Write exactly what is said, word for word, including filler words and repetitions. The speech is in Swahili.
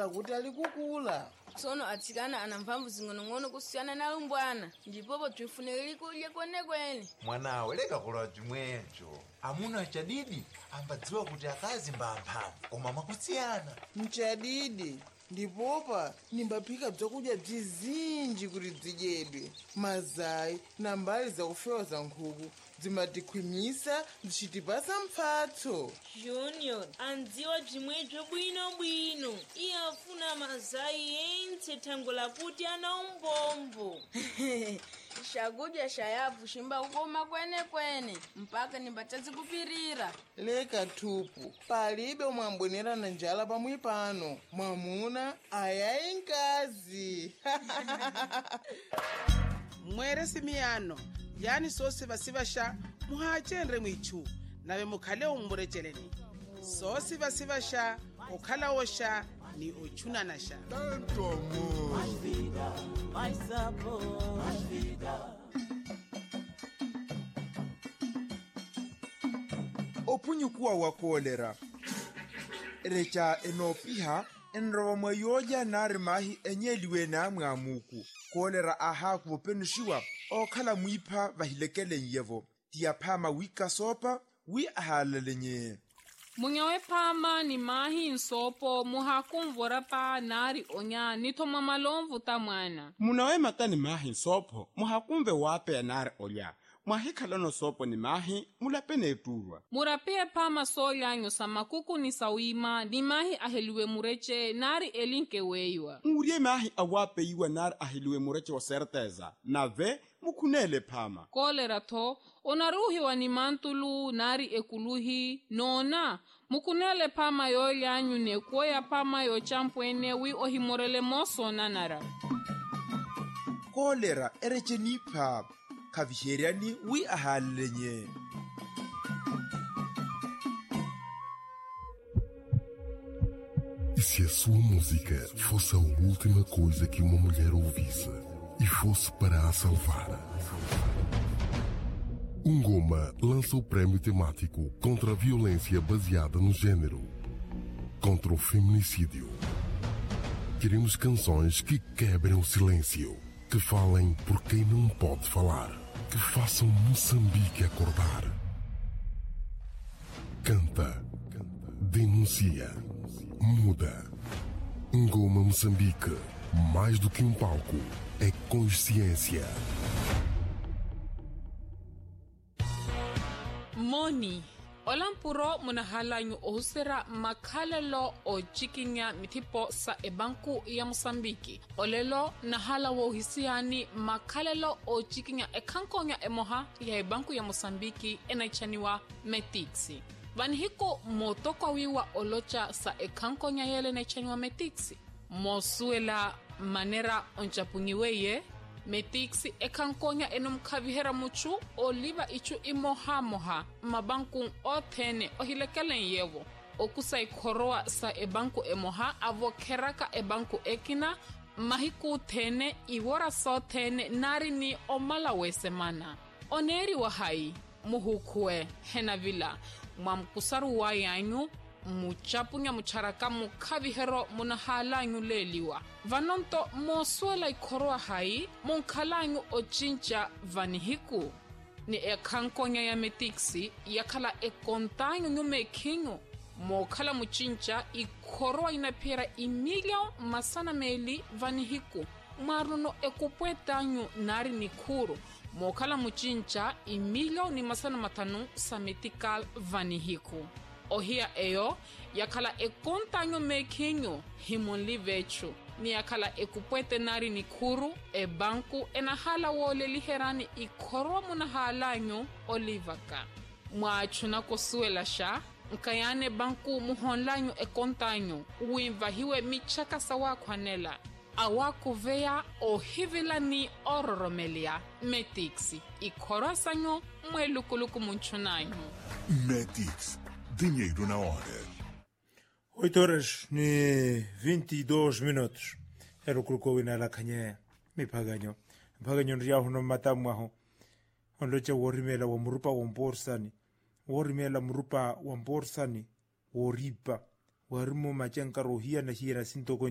kuti ali kukula. Tsono atsikana ana mphamvu zing'onong'ono kusiyana na lumbwana ndipo tifunire kudya kwenekwene. Mwanawe leka kula chimwecho. Amuna chadidi ambadziwa kuti akazi mba mphamvu koma makusiyana. Mchadidi ndipopa nimbaphika bzakudya bzizinji kuti dzidyedwe. Mazai na mbali zakufewa za nkhuku zimatikhwimisa zichitipasa mphatso. Junior andziwa bzimwecho bwinobwino. Iye afuna mazai yentse thango lakuti ana umbombo. Shakudya shayavu shimba ukoma kwenekwene mpaka nimbatadzi kupirira. Leka thupu palibe umwambonera na njala pamwe pano. Mwamuna ayayi nkazi. Mwere simiyano yani sosi vasivasha muhachenre mwichu nawe mukhale umburecheleni. Sosi vasivasha ukhala osha ni uchunanasha. Mais vida, mais sabor, mais vida. Opunyukuwa wa kolera recha enopiha enrowa mwayoja nari mahi enyeliwe na mwamuku kolera aha kupenishiwa okhala mwipa vahilekele nyevo tia pama wika sopa wi ahalalenye munyawe pama ni mahi nsopo muhakumvora pa nari onya nithoma malomvu ta mwana munawe mata ni mahi nsopo muhakumve wape ya nari olya mwahikhalano sopo ni mahi mulapene eturwa murapie pama solyanyo sa makuku ni sawima ni mahi aheliwe mureche nari elinke weiwa murie mahi awape iwa nari aheliwe mureche wa certeza na ve mukunele pama kolera tho onaruhiwa ni mantulu nari ekuluhi nona mukunele pama yolyanyu nekuoya pama yochampwene wi ohimorele moso nanara kolera ereche nipa kaviheriani wi ahalalenye. E se a sua música fosse a última coisa que uma mulher ouvisse e fosse para a salvar? Ungoma lança o prémio temático contra a violência baseada no gênero, contra o feminicídio. Queremos canções que quebrem o silêncio, que falem por quem não pode falar, que façam Moçambique acordar. Canta, denuncia, muda. Ngoma Moçambique, mais do que um palco, é consciência. Moni olampuro munahalanyu ohusera makhalelo o chikinya mithipo sa ebanku ya Mosambiki olelo nahala wo hisiani makhalelo o chikinya ekhankonya emoha ya ebanku ya Mosambiki enaichaniwa Metixi vanhiko motokwa wiwa olocha sa ekhankonya yele naichaniwa Metixi mosuela manera onchapunyiweye Metixi ekhankonya enumkhavihera muchu oliva ichu imoha moha mabanku othene ohilekelen yevo okusa ikhoroa sa ebanku emoha avokheraka ebanku ekina mahiku thene iwora so thene nari ni omala wesemana oneri wa hai muhukwe henavila mwamkusaru wa yanyu muchapunya mucharaka mukhavihero munahalanyu leliwa vanonto mosuela ikhoroa hai munkhalanyu ochincha vanihiku ni ekhankonya ya Metixi yakhala ekontanyu nyumekhinyu mokhala muchincha ikhoroa inaphera imilyo masana meli vanihiku maruno ekupwetanyu nari nikhuru mokhala muchincha imilyo ni masana matanu sa medical vanihiku ohia eyo yakhala ekontanyo mekhinyo himonli vechu ni yakhala ekupwete nari nikhuru e banku enahala wole liherani ikhoro munahalanyo olivaka mwachuna kosuela sha nkayane banku muhonlanyo ekontanyo uimvahiwe michaka sawa khwanela awakuveya ohivila ni ororomelia Metixi ikhoro sanyo mwelukuluku munchunanyo Metix, dinheiro na hora. oito horas ni vinte e dois minutos. Era o colocou ina la kanye mi paganyo. Paganyo ndia hono matamu aho. Onlocha worimela wa murupa wa mporsani. Worimela murupa wa mporsani. Woripa. Warimo machanka rohia na hira sinto